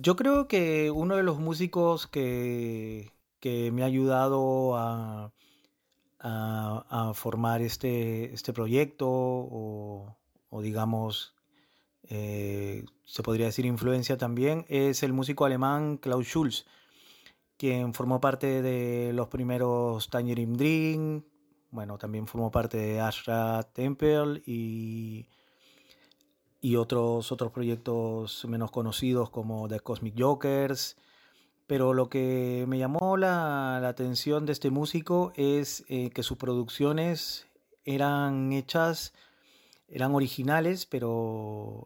Yo creo que uno de los músicos que me ha ayudado a formar este proyecto o digamos, se podría decir influencia también, es el músico alemán Klaus Schulze, quien formó parte de los primeros Tangerine Dream, bueno, también formó parte de Ashra Temple y otros proyectos menos conocidos como The Cosmic Jokers. Pero lo que me llamó la atención de este músico es que sus producciones eran hechas, eran originales, pero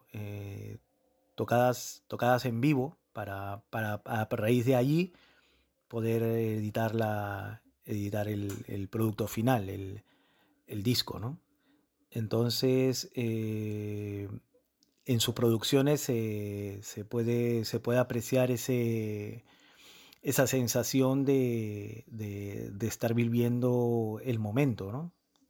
tocadas en vivo para a raíz de allí poder editar el producto final, el disco, ¿no? Entonces, en sus producciones se puede apreciar esa sensación de estar viviendo el momento, ¿no?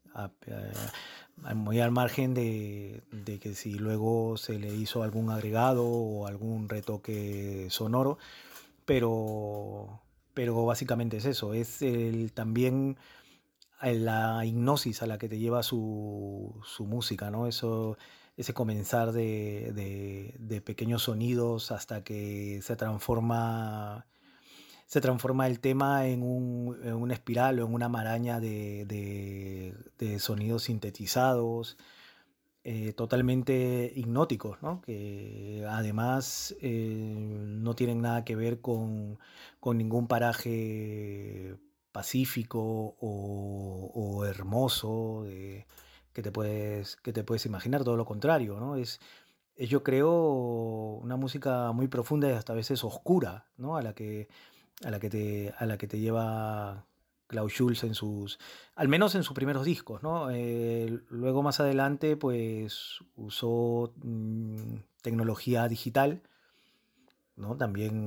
Muy al margen de que si luego se le hizo algún agregado o algún retoque sonoro, pero, pero básicamente es eso, es también la hipnosis a la que te lleva su música, ¿no? Ese comenzar de pequeños sonidos hasta que se transforma el tema en una espiral o en una maraña de sonidos sintetizados, totalmente hipnóticos, ¿no? Que además no tienen nada que ver con ningún paraje pacífico o hermoso que te puedes imaginar, todo lo contrario, ¿no? Es, yo creo, una música muy profunda y hasta a veces oscura, ¿no? A la que te lleva Klaus Schulze al menos en sus primeros discos, ¿no? Luego más adelante, pues usó tecnología digital, ¿no?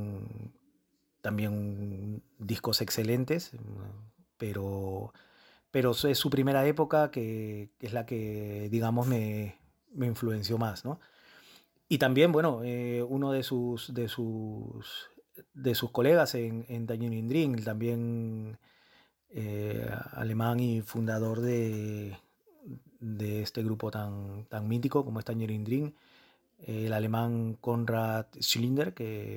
También discos excelentes, pero es su primera época que es la que, digamos, me influenció más, ¿no? Y también, bueno, uno de sus colegas en Tangerine Dream, también alemán y fundador de este grupo tan mítico como es Tangerine Dream, el alemán Konrad Schlinder,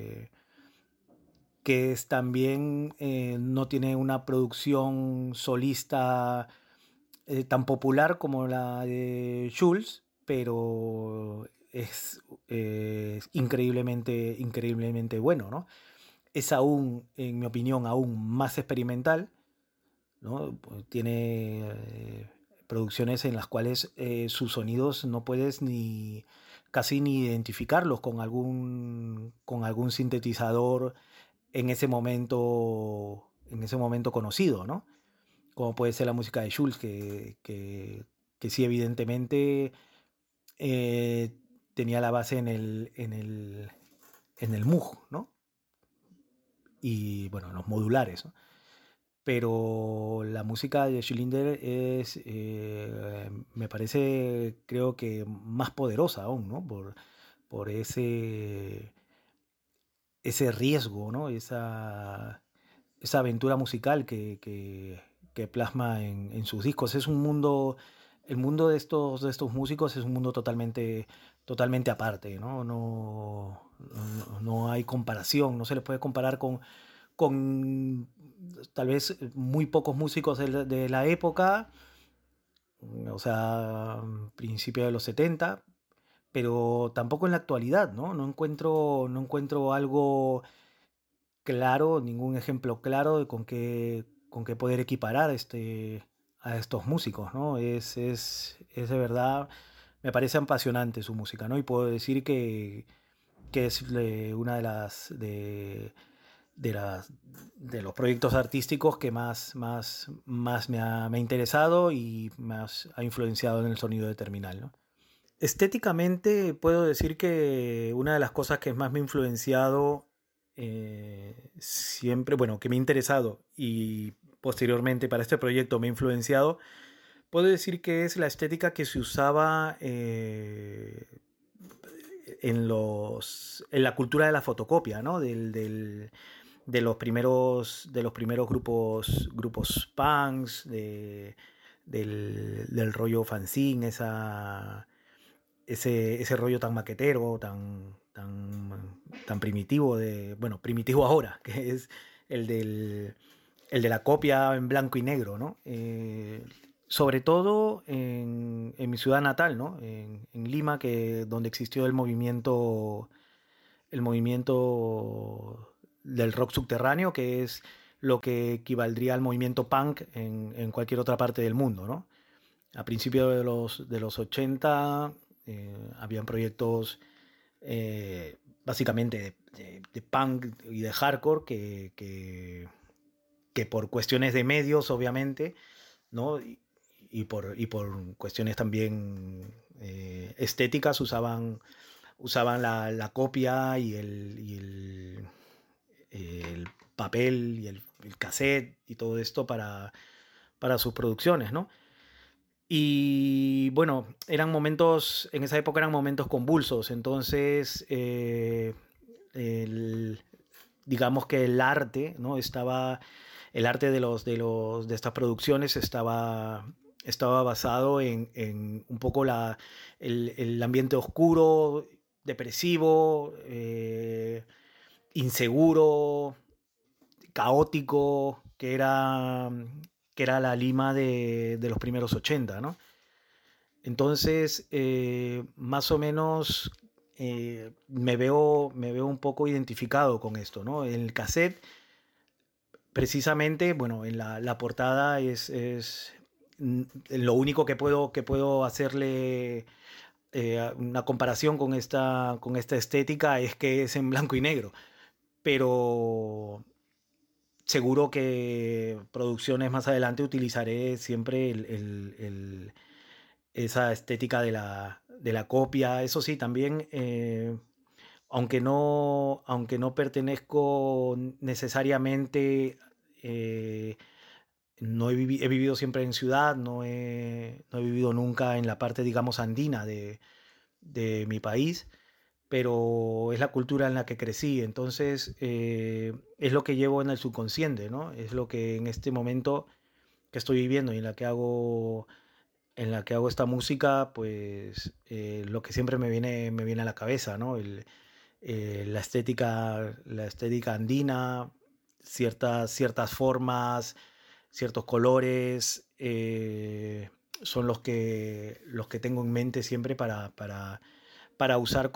que es también no tiene una producción solista tan popular como la de Schulz, pero es increíblemente bueno, ¿no? Es aún, en mi opinión, aún más experimental, ¿no? Pues tiene producciones en las cuales sus sonidos no puedes casi ni identificarlos con algún sintetizador en ese momento conocido, ¿no? Como puede ser la música de Schulz, que sí, evidentemente eh, tenía la base en el Moog, ¿no? Y bueno, en los modulares, ¿no? Pero la música de Schlinder me parece, creo que más poderosa aún, ¿no? Por ese riesgo, ¿no? Esa aventura musical que plasma en sus discos. El mundo de estos músicos es un mundo totalmente aparte, ¿no? No hay comparación, no se les puede comparar con tal vez muy pocos músicos de la época, o sea, principios de los 70, pero tampoco en la actualidad, ¿no? No encuentro algo claro, ningún ejemplo claro de con qué poder equiparar a estos músicos, ¿no? Es de verdad, me parece apasionante su música, ¿no? Y puedo decir que es una de los proyectos artísticos que más me ha interesado y más ha influenciado en el sonido de Terminal, ¿no? Estéticamente puedo decir que una de las cosas que más me ha influenciado siempre, bueno, que me ha interesado y posteriormente para este proyecto me ha influenciado, puedo decir que es la estética que se usaba en la cultura de la fotocopia, ¿no? De los primeros grupos punks, del rollo fanzine, ese rollo tan maquetero, tan primitivo, bueno, primitivo ahora, que es el el de la copia en blanco y negro, ¿no? Sobre todo en mi ciudad natal, ¿no? En Lima, donde existió el movimiento del rock subterráneo, que es lo que equivaldría al movimiento punk en cualquier otra parte del mundo, ¿no? A principios de los 80 habían proyectos básicamente de punk y de hardcore que por cuestiones de medios, obviamente, ¿no? Y por cuestiones también estéticas usaban la copia el papel y el cassette y todo esto para sus producciones, ¿no? Y bueno, en esa época eran momentos convulsos, entonces el, digamos que el arte, ¿no? El arte de estas producciones estaba basado en un poco el ambiente oscuro, depresivo, inseguro, caótico, que era la Lima de los primeros 80, ¿no? Entonces, más o menos me veo un poco identificado con esto, ¿no? En el cassette, precisamente, bueno, en la portada es lo único que puedo hacerle una comparación con esta estética es que es en blanco y negro, pero seguro que producciones más adelante utilizaré siempre esa estética de la copia. Eso sí, también, aunque no pertenezco necesariamente, eh, he vivido siempre en ciudad, no he vivido nunca en la parte, digamos, andina de mi país, pero es la cultura en la que crecí, entonces es lo que llevo en el subconsciente, ¿no? Es lo que en este momento que estoy viviendo y en la que hago esta música, pues lo que siempre me viene a la cabeza, ¿no? La estética andina, ciertas formas, ciertos colores, son los que tengo en mente siempre para usar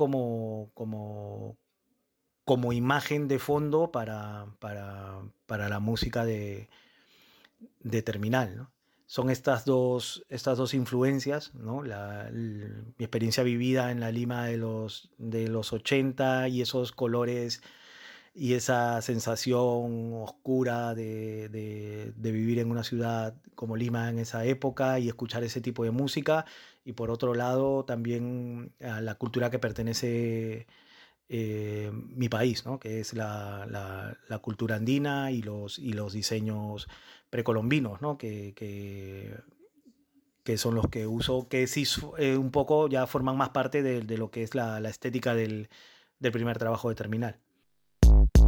como imagen de fondo para la música de Terminal, ¿no? Son estas dos influencias, ¿no? Mi experiencia vivida en la Lima de los 80 y esos colores y esa sensación oscura de vivir en una ciudad como Lima en esa época y escuchar ese tipo de música. Y por otro lado, también a la cultura que pertenece mi país, ¿no? Que es la cultura andina y los diseños precolombinos, ¿no? Que son los que uso, que sí un poco ya forman más parte de lo que es la estética del primer trabajo de Terminal.